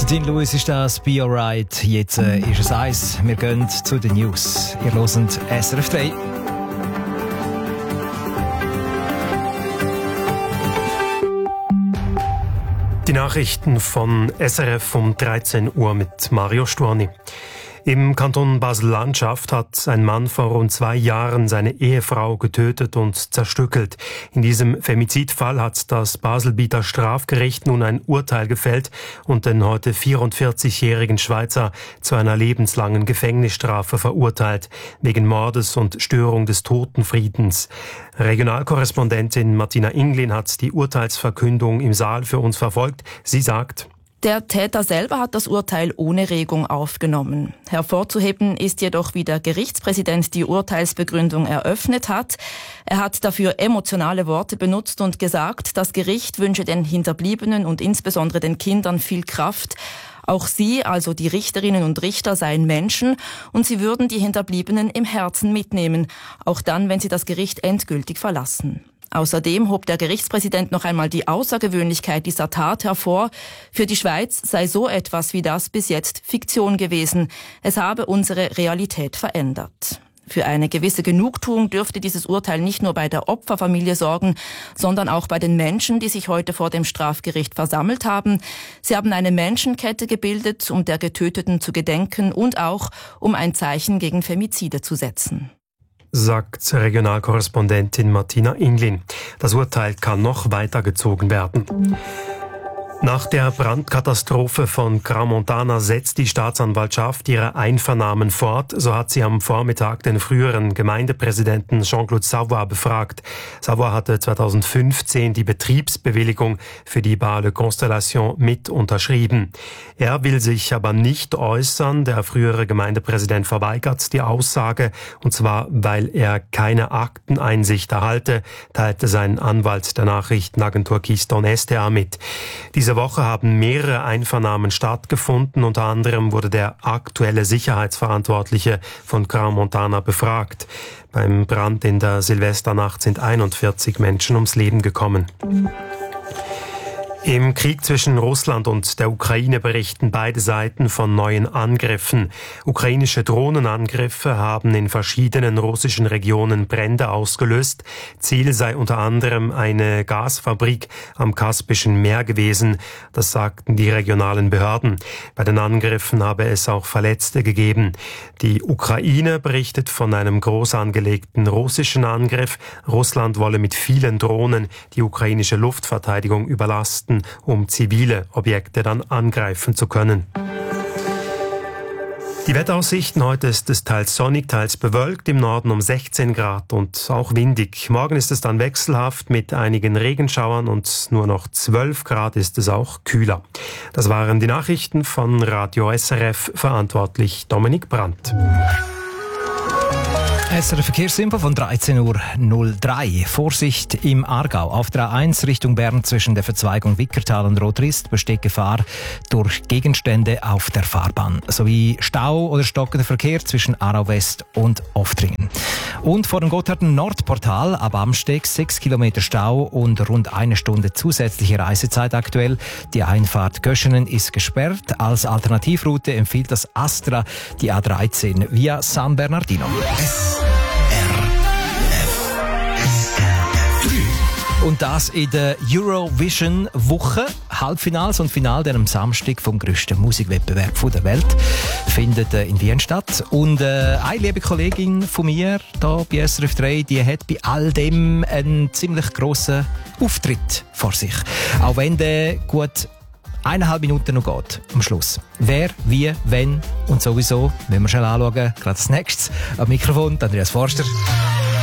Dean Lewis ist das, Be Alright. Jetzt ist es 1. Wir gehen zu den News. Ihr hört SRF 3. Die Nachrichten von SRF um 13 Uhr mit Mario Sturni. Im Kanton Basel-Landschaft hat ein Mann vor rund 2 Jahren seine Ehefrau getötet und zerstückelt. In diesem Femizidfall hat das Baselbieter Strafgericht nun ein Urteil gefällt und den heute 44-jährigen Schweizer zu einer lebenslangen Gefängnisstrafe verurteilt, wegen Mordes und Störung des Totenfriedens. Regionalkorrespondentin Martina Inglin hat die Urteilsverkündung im Saal für uns verfolgt. Sie sagt: Der Täter selber hat das Urteil ohne Regung aufgenommen. Hervorzuheben ist jedoch, wie der Gerichtspräsident die Urteilsbegründung eröffnet hat. Er hat dafür emotionale Worte benutzt und gesagt, das Gericht wünsche den Hinterbliebenen und insbesondere den Kindern viel Kraft. Auch sie, also die Richterinnen und Richter, seien Menschen und sie würden die Hinterbliebenen im Herzen mitnehmen, auch dann, wenn sie das Gericht endgültig verlassen. Außerdem hob der Gerichtspräsident noch einmal die Außergewöhnlichkeit dieser Tat hervor. Für die Schweiz sei so etwas wie das bis jetzt Fiktion gewesen. Es habe unsere Realität verändert. Für eine gewisse Genugtuung dürfte dieses Urteil nicht nur bei der Opferfamilie sorgen, sondern auch bei den Menschen, die sich heute vor dem Strafgericht versammelt haben. Sie haben eine Menschenkette gebildet, um der Getöteten zu gedenken und auch, um ein Zeichen gegen Femizide zu setzen, sagt Regionalkorrespondentin Martina Inglin. Das Urteil kann noch weitergezogen werden. Nach der Brandkatastrophe von Crans-Montana setzt die Staatsanwaltschaft ihre Einvernahmen fort. So hat sie am Vormittag den früheren Gemeindepräsidenten Jean-Claude Savoy befragt. Savoy hatte 2015 die Betriebsbewilligung für die Bar Le Constellation mit unterschrieben. Er will sich aber nicht äußern. Der frühere Gemeindepräsident verweigert die Aussage, und zwar, weil er keine Akteneinsicht erhalte, teilte sein Anwalt der Nachrichtenagentur Keystone STA mit. Diese Woche haben mehrere Einvernahmen stattgefunden. Unter anderem wurde der aktuelle Sicherheitsverantwortliche von Crans-Montana befragt. Beim Brand in der Silvesternacht sind 41 Menschen ums Leben gekommen. Im Krieg zwischen Russland und der Ukraine berichten beide Seiten von neuen Angriffen. Ukrainische Drohnenangriffe haben in verschiedenen russischen Regionen Brände ausgelöst. Ziel sei unter anderem eine Gasfabrik am Kaspischen Meer gewesen. Das sagten die regionalen Behörden. Bei den Angriffen habe es auch Verletzte gegeben. Die Ukraine berichtet von einem groß angelegten russischen Angriff. Russland wolle mit vielen Drohnen die ukrainische Luftverteidigung überlasten, um zivile Objekte dann angreifen zu können. Die Wetteraussichten: heute ist es teils sonnig, teils bewölkt, im Norden um 16 Grad und auch windig. Morgen ist es dann wechselhaft mit einigen Regenschauern und nur noch 12 Grad ist es auch kühler. Das waren die Nachrichten von Radio SRF, verantwortlich Dominik Brandt. SRF Verkehrsinfo von 13.03 Uhr. Vorsicht im Aargau. Auf der A1 Richtung Bern zwischen der Verzweigung Wickertal und Rotrist besteht Gefahr durch Gegenstände auf der Fahrbahn. Sowie Stau oder stockender Verkehr zwischen Aarau West und Oftringen. Und vor dem Gotthardten Nordportal ab Amsteg 6 Kilometer Stau und rund 1 Stunde zusätzliche Reisezeit aktuell. Die Einfahrt Göschenen ist gesperrt. Als Alternativroute empfiehlt das Astra die A13 via San Bernardino. Und das in der Eurovision-Woche. Halbfinals und Finale am Samstag vom grössten Musikwettbewerb der Welt findet in Wien statt. Und eine liebe Kollegin von mir hier bei SRF 3, die hat bei all dem einen ziemlich grossen Auftritt vor sich. Auch wenn der gut 1,5 Minuten noch geht am Schluss. Wer, wie, wenn und sowieso, wenn wir schnell anschauen, gerade das Nächste. Am Mikrofon Andreas Forster.